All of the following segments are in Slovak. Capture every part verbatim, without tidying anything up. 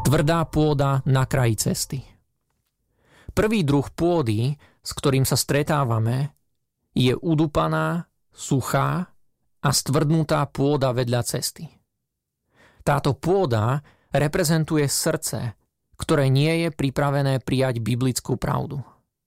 Tvrdá pôda na kraji cesty. Prvý druh pôdy, s ktorým sa stretávame, je udupaná, suchá a stvrdnutá pôda vedľa cesty. Táto pôda reprezentuje srdce, ktoré nie je pripravené prijať biblickú pravdu.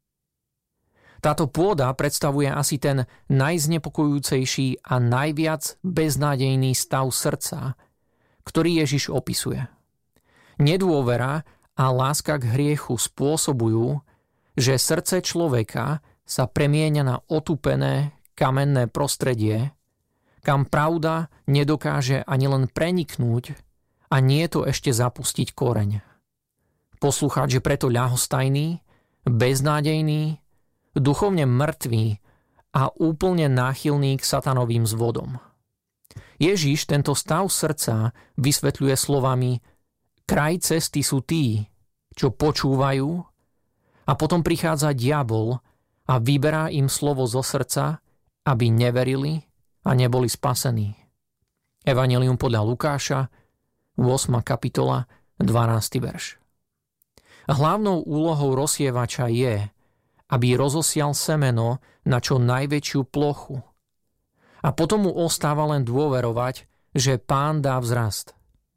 Táto pôda predstavuje asi ten najznepokojujúcejší a najviac beznádejný stav srdca, ktorý Ježiš opisuje. Nedôvera a láska k hriechu spôsobujú, že srdce človeka sa premieňa na otupené, kamenné prostredie, kam pravda nedokáže ani len preniknúť a nie to ešte zapustiť koreň. Poslucháč je preto ľahostajný, beznádejný, duchovne mŕtvý a úplne náchylný k satanovým zvodom. Ježiš tento stav srdca vysvetľuje slovami: kraj cesty sú tí, čo počúvajú, a potom prichádza diabol a vyberá im slovo zo srdca, aby neverili a neboli spasení. Evanjelium podľa Lukáša, ôsma kapitola, dvanásty verš. Hlavnou úlohou rozsievača je, aby rozosial semeno na čo najväčšiu plochu. A potom mu ostáva len dôverovať, že Pán dá vzrast.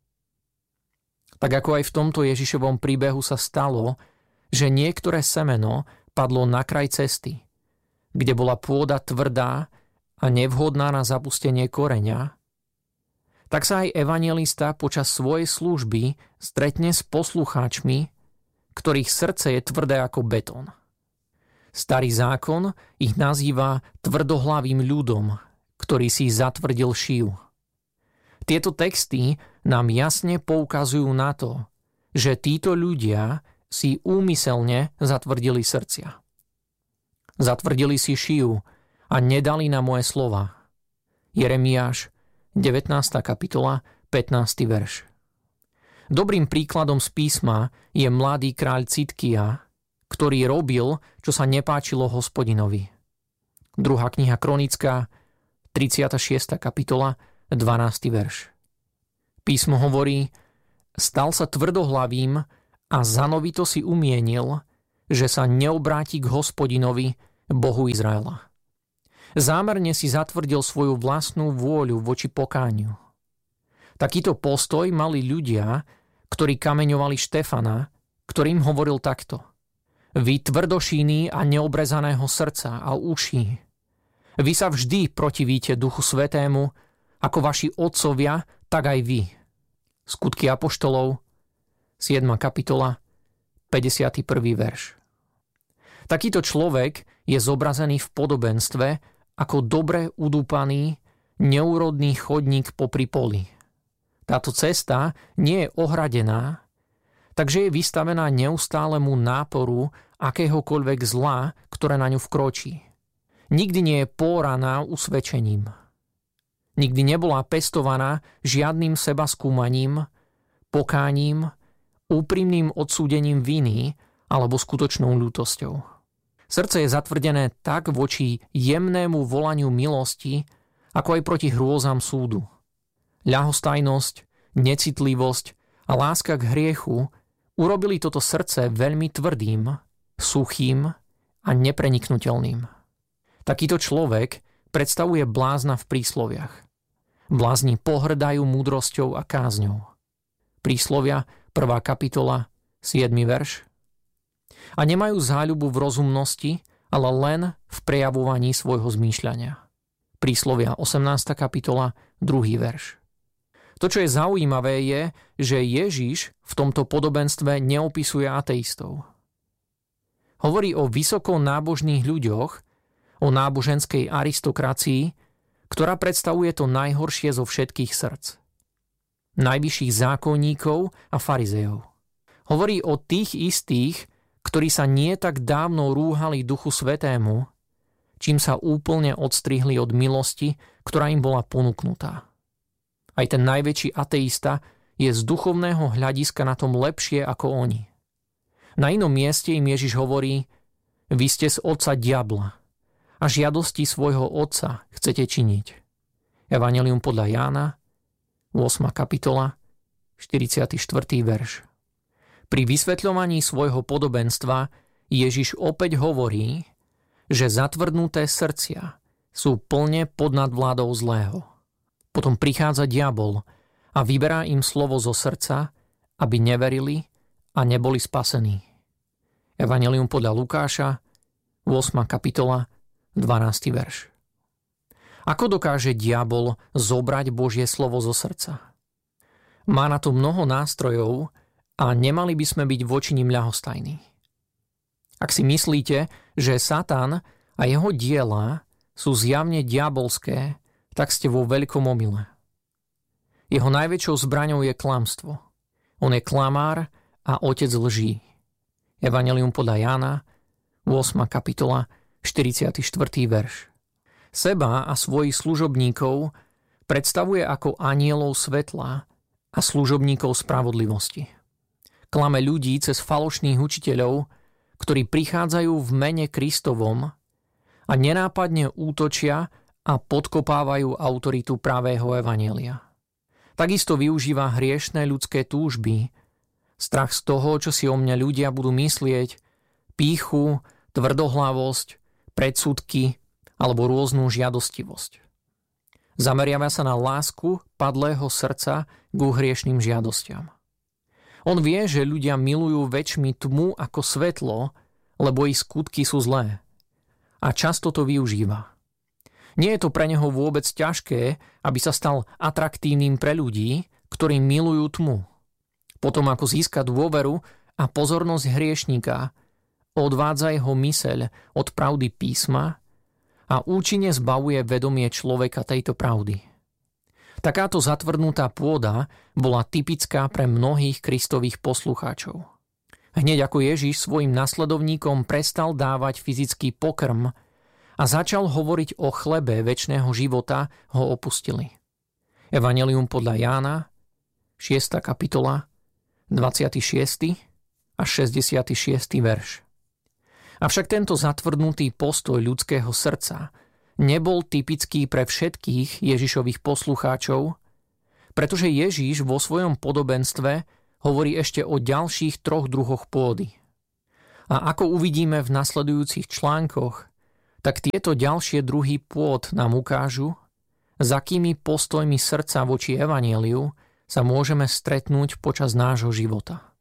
Tak ako aj v tomto Ježišovom príbehu sa stalo, že niektoré semeno padlo na kraj cesty, kde bola pôda tvrdá a nevhodná na zapustenie koreňa, tak sa aj evanjelista počas svojej služby stretne s poslucháčmi, ktorých srdce je tvrdé ako betón. Starý zákon ich nazýva tvrdohlavým ľudom, ktorý si zatvrdil šiju. Tieto texty nám jasne poukazujú na to, že títo ľudia si úmyselne zatvrdili srdcia. Zatvrdili si šiju a nedali na moje slova. Jeremiáš, devätnásta kapitola, pätnásty verš. Dobrým príkladom z písma je mladý kráľ Citkia, ktorý robil, čo sa nepáčilo Hospodinovi. Druhá kniha Kronická, tridsiata šiesta kapitola, dvanásty verš. Písmo hovorí: stal sa tvrdohlavým a zanovito si umienil, že sa neobráti k Hospodinovi, Bohu Izraela. Zámerne si zatvrdil svoju vlastnú vôľu voči pokániu. Takýto postoj mali ľudia, ktorí kameňovali Štefana, ktorým hovoril takto: vy tvrdošíny a neobrezaného srdca a uší, vy sa vždy protivíte Duchu Svätému, ako vaši otcovia, tak aj vy. Skutky apoštolov, siedma kapitola, päťdesiaty prvý verš. Takýto človek je zobrazený v podobenstve ako dobre udúpaný, neúrodný chodník popri poli. Táto cesta nie je ohradená, takže je vystavená neustálemu náporu akéhokoľvek zla, ktoré na ňu vkročí. Nikdy nie je póraná usvedčením. Nikdy nebola pestovaná žiadnym sebaskúmaním, pokáním, úprimným odsúdením viny alebo skutočnou ľútosťou. Srdce je zatvrdené tak voči jemnému volaniu milosti, ako aj proti hrôzam súdu. Ľahostajnosť, necitlivosť a láska k hriechu urobili toto srdce veľmi tvrdým, suchým a nepreniknutelným. Takýto človek predstavuje blázna v prísloviach. Blázni pohrdajú múdrosťou a kázňou. Príslovia, prvá kapitola, siedmy verš. A nemajú záľubu v rozumnosti, ale len v prejavovaní svojho zmýšľania. Príslovia, osemnásta kapitola, druhý verš. To, čo je zaujímavé, je, že Ježiš v tomto podobenstve neopisuje ateistov. Hovorí o vysoko nábožných ľuďoch, o náboženskej aristokracii, ktorá predstavuje to najhoršie zo všetkých srdc. Najvyšších zákonníkov a farizejov. Hovorí o tých istých, ktorí sa nie tak dávno rúhali Duchu Svätému, čím sa úplne odstrihli od milosti, ktorá im bola ponúknutá. Aj ten najväčší ateista je z duchovného hľadiska na tom lepšie ako oni. Na inom mieste im Ježiš hovorí: vy ste z otca diabla a žiadosti svojho otca chcete činiť. Evanjelium podľa Jána, ôsma kapitola, štyridsiaty štvrtý verš. Pri vysvetľovaní svojho podobenstva Ježiš opäť hovorí, že zatvrdnuté srdcia sú plne pod nadvládou zlého. Potom prichádza diabol a vyberá im slovo zo srdca, aby neverili a neboli spasení. Evanjelium podľa Lukáša, ôsma kapitola, dvanásty verš. Ako dokáže diabol zobrať Božie slovo zo srdca? Má na to mnoho nástrojov a nemali by sme byť voči nim ľahostajní. Ak si myslíte, že Satan a jeho diela sú zjavne diabolské, tak ste vo veľkom omyle. Jeho najväčšou zbraňou je klamstvo. On je klamár a otec lží. Evanjelium podľa Jána, ôsma kapitola, štyridsiaty štvrtý verš. Seba a svojich služobníkov predstavuje ako anielov svetla a služobníkov spravodlivosti. Klame ľudí cez falošných učiteľov, ktorí prichádzajú v mene Kristovom a nenápadne útočia a podkopávajú autoritu pravého evanjelia. Takisto využíva hriešne ľudské túžby, strach z toho, čo si o mňa ľudia budú myslieť, pýchu, tvrdohlavosť, predsudky alebo rôznu žiadostivosť. Zameriava sa na lásku padlého srdca k hriešným žiadostiam. On vie, že ľudia milujú väčšmi tmu ako svetlo, lebo ich skutky sú zlé. A často to využíva. Nie je to pre neho vôbec ťažké, aby sa stal atraktívnym pre ľudí, ktorí milujú tmu. Potom ako získa dôveru a pozornosť hriešníka, odvádza jeho myseľ od pravdy písma a účinne zbavuje vedomie človeka tejto pravdy. Takáto zatvrdnutá pôda bola typická pre mnohých Kristových poslucháčov. Hneď ako Ježiš svojim nasledovníkom prestal dávať fyzický pokrm a začal hovoriť o chlebe večného života, ho opustili. Evanjelium podľa Jána, šiesta kapitola, dvadsiaty šiesty až šesťdesiaty šiesty verš. Avšak tento zatvrdnutý postoj ľudského srdca nebol typický pre všetkých Ježišových poslucháčov, pretože Ježiš vo svojom podobenstve hovorí ešte o ďalších troch druhoch pôdy. A ako uvidíme v nasledujúcich článkoch, tak tieto ďalšie druhy pôd nám ukážu, za akými postojmi srdca voči evanjeliu sa môžeme stretnúť počas nášho života.